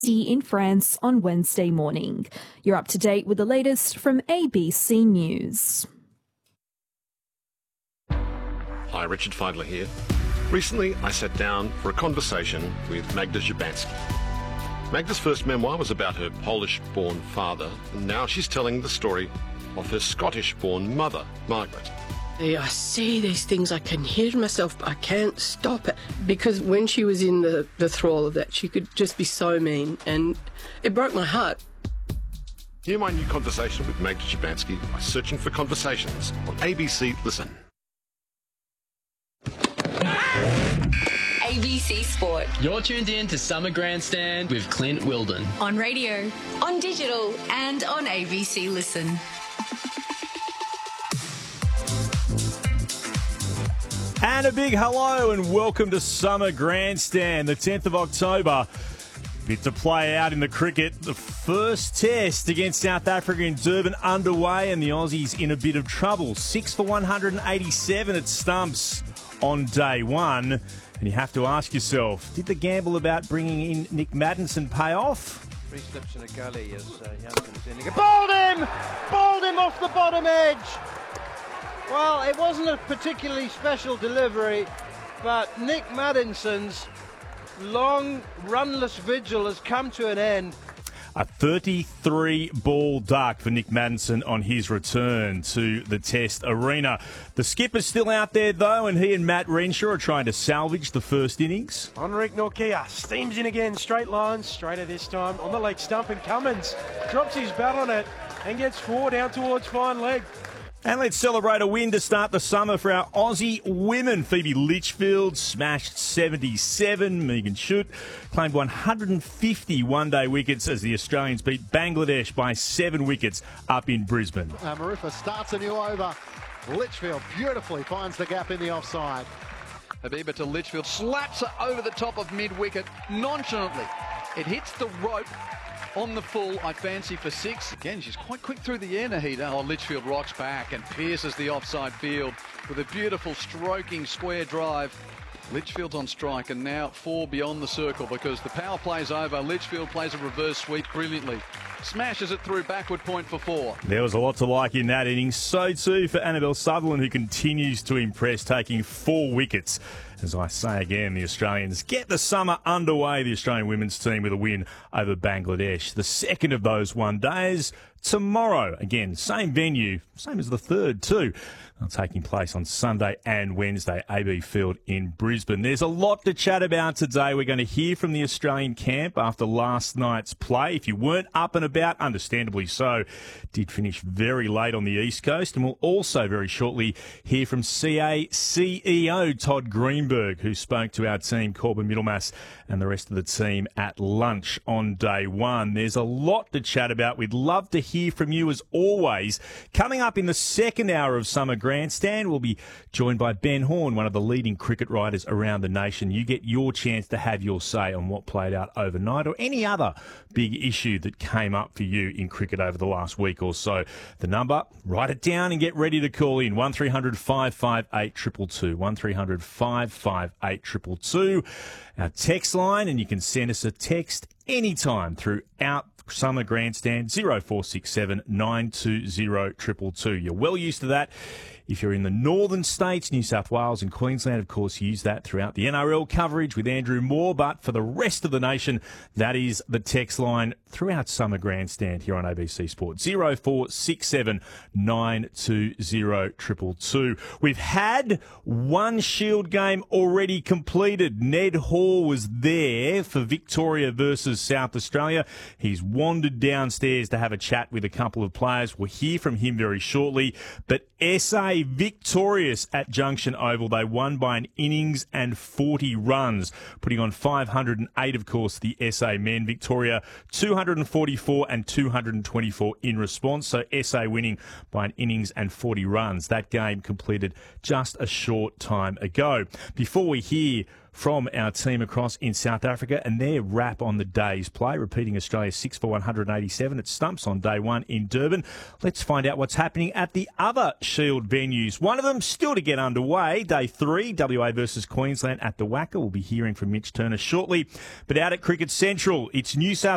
in France on Wednesday morning. You're up to date with the latest from ABC News. Hi, Richard Feidler here. Recently, I sat down for a conversation with Magda Szubanski. Magda's first memoir was about her Polish-born father, and now she's telling the story of her Scottish-born mother, Margaret. I see these things, I can hear myself, but I can't stop it. Because when she was in the thrall of that, she could just be so mean, and it broke my heart. Hear my new conversation with Magda Szubanski by searching for Conversations on ABC Listen. ABC Sport. You're tuned in to Summer Grandstand with Clint Wilden. On radio, on digital, and on ABC Listen. And a big hello and welcome to Summer Grandstand, the 10th of October. Bit to play out in the cricket. The first test against South Africa in Durban underway, and the Aussies in a bit of trouble. 6 for 187 at stumps on day one. And you have to ask yourself, did the gamble about bringing in Nick Maddinson pay off? 3 slips in a gully as Jansen's in. Bowled him off the bottom edge. Well, it wasn't a particularly special delivery, but Nick Maddinson's long runless vigil has come to an end. A 33-ball duck for Nick Maddinson on his return to the Test arena. The skipper's still out there, though, and he and Matt Renshaw are trying to salvage the first innings. Henrik Nortje steams in again, straight lines, straighter this time, on the leg stump, and Cummins drops his bat on it and gets 4 down towards fine leg. And let's celebrate a win to start the summer for our Aussie women. Phoebe Litchfield smashed 77. Megan Schutt claimed 150 one-day wickets as the Australians beat Bangladesh by 7 wickets up in Brisbane. Marufa starts a new over. Litchfield beautifully finds the gap in the offside. Habiba to Litchfield, slaps it over the top of mid-wicket nonchalantly. It hits the rope. On the full, I fancy for 6. Again, she's quite quick through the air, Nahida. Oh, Litchfield rocks back and pierces the offside field with a beautiful stroking square drive. Litchfield's on strike and now 4 beyond the circle because the power play's over. Litchfield plays a reverse sweep brilliantly. Smashes it through backward point for 4. There was a lot to like in that innings. So too for Annabelle Sutherland, who continues to impress, taking 4 wickets. As I say again, the Australians get the summer underway, the Australian women's team, with a win over Bangladesh. The second of those one-days tomorrow. Again, same venue, same as the third too. Taking place on Sunday and Wednesday, AB Field in Brisbane. There's a lot to chat about today. We're going to hear from the Australian camp after last night's play. If you weren't up and about, understandably so, did finish very late on the East Coast. And we'll also very shortly hear from CA CEO Todd Greenberg, who spoke to our team, Corbin Middlemass, and the rest of the team at lunch on day one. There's a lot to chat about. We'd love to hear from you as always. Coming up in the second hour of Summer Grandstand, we'll be joined by Ben Horn, one of the leading cricket writers around the nation. You get your chance to have your say on what played out overnight or any other big issue that came up for you in cricket over the last week or so. The number, write it down and get ready to call in. 1300 558 222. 1300 558 222. Our text line, and you can send us a text anytime throughout Summer Grandstand, 0467 920 222. You're well used to that. If you're in the northern states, New South Wales and Queensland, of course, use that throughout the NRL coverage with Andrew Moore. But for the rest of the nation, that is the text line throughout Summer Grandstand here on ABC Sport. 0467 920 222. We've had one Shield game already completed. Ned Hall was there for Victoria versus South Australia. He's wandered downstairs to have a chat with a couple of players. We'll hear from him very shortly. But SA victorious at Junction Oval. They won by an innings and 40 runs, putting on 508, of course, the SA men. Victoria 244 and 224 in response. So SA winning by an innings and 40 runs. That game completed just a short time ago. Before we hear from our team across in South Africa and their wrap on the day's play, repeating Australia's 6 for 187 at stumps on day one in Durban. Let's find out what's happening at the other Shield venues. One of them still to get underway. Day 3, WA versus Queensland at the Wacker. We'll be hearing from Mitch Turner shortly. But out at Cricket Central, it's New South